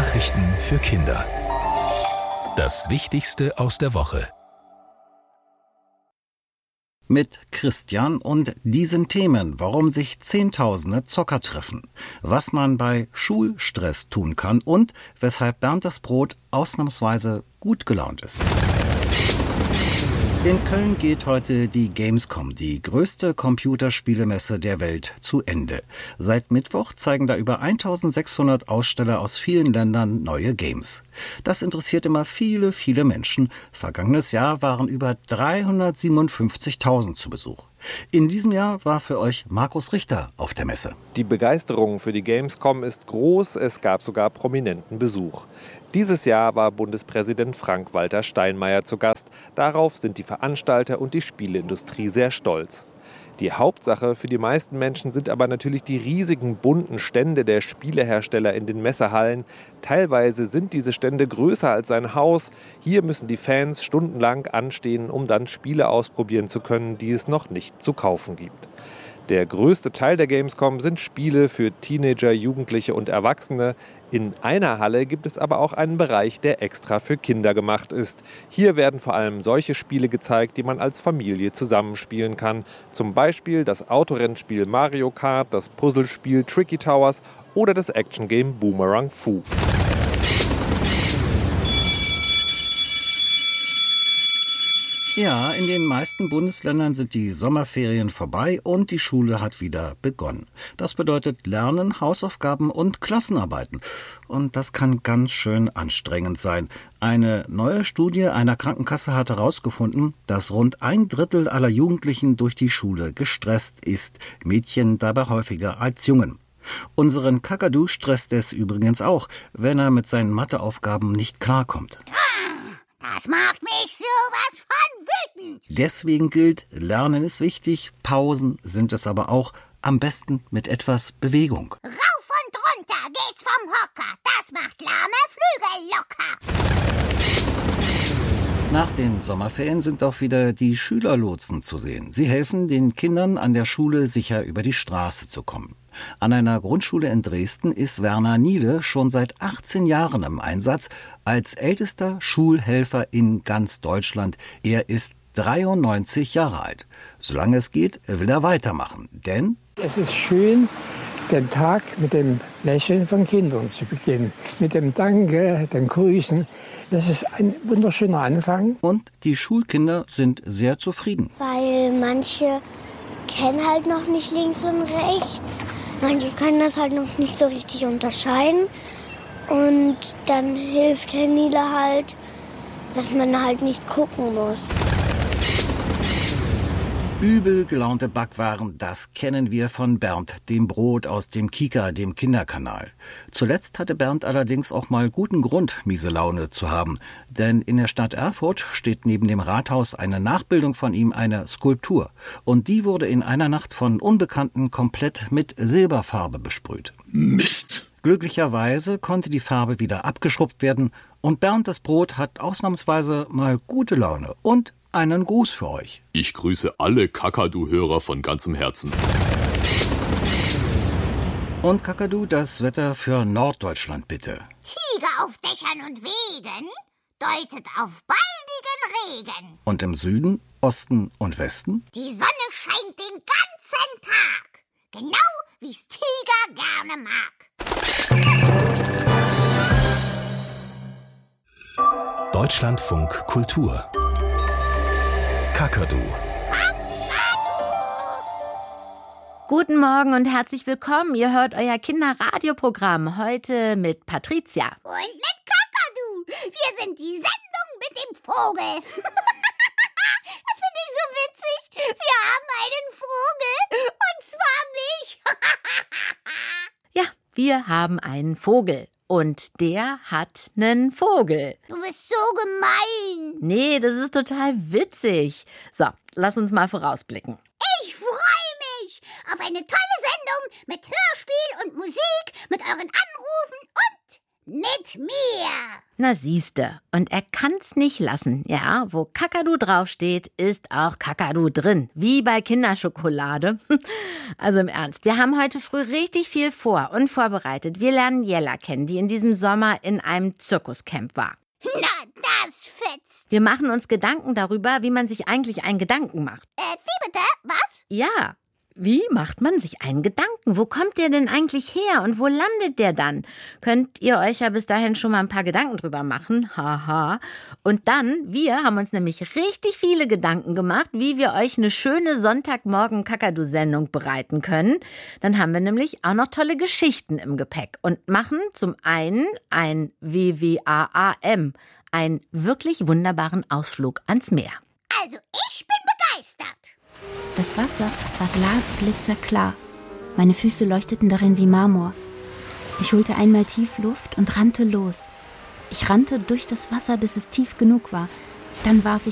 Nachrichten für Kinder. Das Wichtigste aus der Woche. Mit Christian und diesen Themen, warum sich Zehntausende Zocker treffen, was man bei Schulstress tun kann und weshalb Bernd das Brot ausnahmsweise gut gelaunt ist. In Köln geht heute die Gamescom, die größte Computerspielemesse der Welt, zu Ende. Seit Mittwoch zeigen da über 1600 Aussteller aus vielen Ländern neue Games. Das interessiert immer viele, viele Menschen. Vergangenes Jahr waren über 357.000 zu Besuch. In diesem Jahr war für euch Markus Richter auf der Messe. Die Begeisterung für die Gamescom ist groß, es gab sogar prominenten Besuch. Dieses Jahr war Bundespräsident Frank-Walter Steinmeier zu Gast. Darauf sind die Veranstalter und die Spieleindustrie sehr stolz. Die Hauptsache für die meisten Menschen sind aber natürlich die riesigen bunten Stände der Spielehersteller in den Messehallen. Teilweise sind diese Stände größer als ein Haus. Hier müssen die Fans stundenlang anstehen, um dann Spiele ausprobieren zu können, die es noch nicht zu kaufen gibt. Der größte Teil der Gamescom sind Spiele für Teenager, Jugendliche und Erwachsene. In einer Halle gibt es aber auch einen Bereich, der extra für Kinder gemacht ist. Hier werden vor allem solche Spiele gezeigt, die man als Familie zusammenspielen kann. Zum Beispiel das Autorennspiel Mario Kart, das Puzzlespiel Tricky Towers oder das Action-Game Boomerang Fu. Ja, in den meisten Bundesländern sind die Sommerferien vorbei und die Schule hat wieder begonnen. Das bedeutet Lernen, Hausaufgaben und Klassenarbeiten. Und das kann ganz schön anstrengend sein. Eine neue Studie einer Krankenkasse hat herausgefunden, dass rund 1/3 aller Jugendlichen durch die Schule gestresst ist. Mädchen dabei häufiger als Jungen. Unseren Kakadu stresst es übrigens auch, wenn er mit seinen Matheaufgaben nicht klarkommt. Das macht mich sowas von wütend. Deswegen gilt, Lernen ist wichtig, Pausen sind es aber auch, am besten mit etwas Bewegung. Rauf und runter geht's vom Hocker, das macht lahme Flügel locker. Nach den Sommerferien sind auch wieder die Schülerlotsen zu sehen. Sie helfen den Kindern an der Schule sicher über die Straße zu kommen. An einer Grundschule in Dresden ist Werner Niele schon seit 18 Jahren im Einsatz als ältester Schulhelfer in ganz Deutschland. Er ist 93 Jahre alt. Solange es geht, will er weitermachen, denn es ist schön, den Tag mit dem Lächeln von Kindern zu beginnen. Mit dem Danke, den Grüßen. Das ist ein wunderschöner Anfang. Und die Schulkinder sind sehr zufrieden. Weil manche kennen halt noch nicht links und rechts. Manche können das halt noch nicht so richtig unterscheiden. Und dann hilft Herr Niele halt, dass man halt nicht gucken muss. Übel gelaunte Backwaren, das kennen wir von Bernd, dem Brot aus dem Kika, dem Kinderkanal. Zuletzt hatte Bernd allerdings auch mal guten Grund, miese Laune zu haben. Denn in der Stadt Erfurt steht neben dem Rathaus eine Nachbildung von ihm, eine Skulptur. Und die wurde in einer Nacht von Unbekannten komplett mit Silberfarbe besprüht. Mist! Glücklicherweise konnte die Farbe wieder abgeschrubbt werden und Bernd das Brot hat ausnahmsweise mal gute Laune und einen Gruß für euch. Ich grüße alle Kakadu-Hörer von ganzem Herzen. Und Kakadu, das Wetter für Norddeutschland bitte. Tiger auf Dächern und Wegen deutet auf baldigen Regen. Und im Süden, Osten und Westen? Die Sonne scheint den ganzen Tag. Genau wie's Tiger gerne mag. Deutschlandfunk Kultur. Kakadu. Guten Morgen und herzlich willkommen. Ihr hört euer Kinderradioprogramm heute mit Patricia. Und mit Kakadu. Wir sind die Sendung mit dem Vogel. Das finde ich so witzig. Wir haben einen Vogel. Und zwar mich. Ja, wir haben einen Vogel. Und der hat einen Vogel. Du bist so gemein. Nee, das ist total witzig. So, lass uns mal vorausblicken. Ich freue mich auf eine tolle Sendung mit Hörspiel und Musik, mit euren Anrufen und Mit mir. Na siehste, und er kann's nicht lassen. Ja, wo Kakadu draufsteht, ist auch Kakadu drin. Wie bei Kinderschokolade. Also im Ernst, wir haben heute früh richtig viel vor und vorbereitet. Wir lernen Jella kennen, die in diesem Sommer in einem Zirkuscamp war. Na, das fetzt. Wir machen uns Gedanken darüber, wie man sich eigentlich einen Gedanken macht. Wie bitte? Was? Ja, wie macht man sich einen Gedanken? Wo kommt der denn eigentlich her und wo landet der dann? Könnt ihr euch ja bis dahin schon mal ein paar Gedanken drüber machen. Haha. Und dann, wir haben uns nämlich richtig viele Gedanken gemacht, wie wir euch eine schöne Sonntagmorgen-Kakadu-Sendung bereiten können. Dann haben wir nämlich auch noch tolle Geschichten im Gepäck und machen zum einen ein WWAAM, einen wirklich wunderbaren Ausflug ans Meer. Also, ich bin begeistert. Das Wasser war glasglitzerklar. Meine Füße leuchteten darin wie Marmor. Ich holte einmal tief Luft und rannte los. Ich rannte durch das Wasser, bis es tief genug war. Dann warf ich